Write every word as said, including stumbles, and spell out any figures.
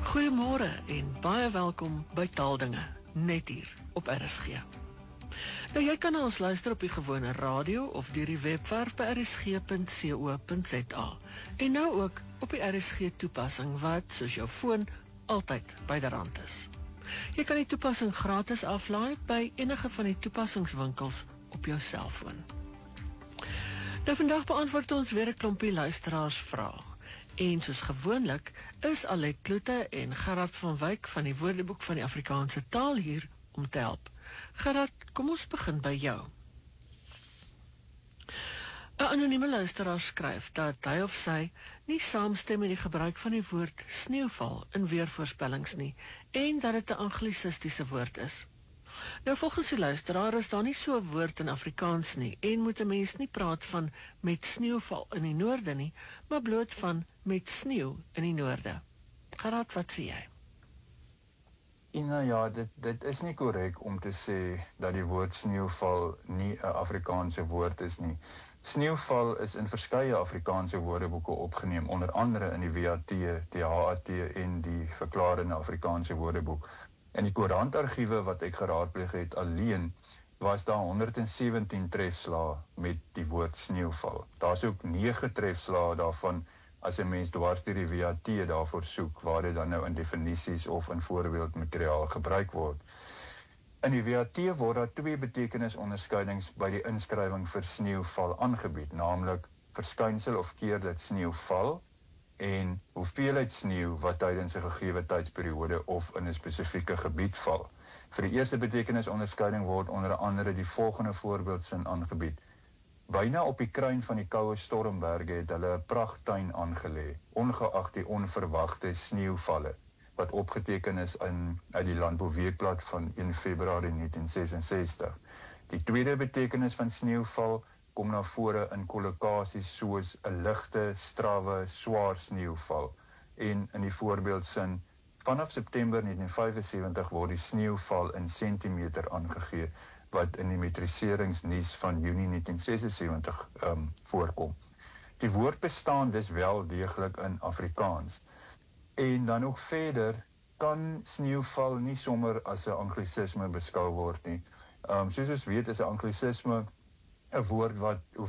Goeiemôre en baie welkom by Taaldinge, net hier op R S G. Nou jy kan na ons luister op die gewone radio of deur die webwerf by r s g punt co punt z a en nou ook op die R S G toepassing wat, soos jou foon, altyd byderhand is. Jy kan die toepassing gratis aflaai by enige van die toepassingswinkels op jou selfoon. Nou vandag beantwoord ons weer 'n klompie luisteraars vrae. En soos gewoonlik is Alet Kloete en Gerard van Wyk van die Woordeboek van die Afrikaanse taal hier om te help. Gerard, kom ons begin by jou. 'n Anonieme luisteraar skryf dat hy of sy nie saamstem met die gebruik van die woord sneeuval in weervoorspellings nie en dat dit 'n anglisistiese woord is. Nou volgens die luisteraar is daar nie so 'n woord in Afrikaans nie en moet 'n mens nie praat van met sneeuval in die noorde nie, maar bloot van met sneeu in die noorde. Gerard, wat sê jy? Ina, ja, dit, dit is nie korrek om te sê dat die woord sneeuval nie 'n Afrikaanse woord is nie. Sneeuval is in verskeie Afrikaanse woordeboeke opgeneem, onder andere in die W A T, die H A T en die Verklarende Afrikaanse Woordeboek. In die koerantargiewe wat ek geraadpleeg het alleen, was daar honderd en sewentien trefslae met die woord sneeuval. Daar is ook nege trefslae daarvan as 'n mens dwars deur die W A T daarvoor soek, waar dit dan nou in definisies of in voorbeeldmateriaal gebruik word. In die W A T word daar twee betekenisonderskeidings by die inskrywing vir sneeuval aangebied, naamlik verskynsel of keer dat sneeu val en hoeveelheid sneeu wat tydens 'n gegeewe tydsperiode of in 'n spesifieke gebied val. Vir die eerste betekenisonderskeiding word onder andere die volgende voorbeeldsin aangebied. Byna op die kruin van die koue stormberge het hulle 'n pragttuin aangelê, ongeag die onverwagte sneeuvalle, wat opgeteken is in uit die Landbouweekblad van een Februarie negentien sesensestig. Die tweede betekenis van sneeuval kom na vore in kollokasies soos 'n ligte, strawwe, swaar sneeuval en in die voorbeeldsin vanaf September negentien vyf ses sewe word die sneeuval in sentimeter aangegee wat in die metriseringsnuus van Junie negentien ses sewe um, voorkom. Die woord bestaan dus wel deeglik in Afrikaans. En dan ook verder kan sneeuval nie sommer as 'n anglisisme beskou word nie. Um, soos ons weet is 'n anglisisme 'n woord wat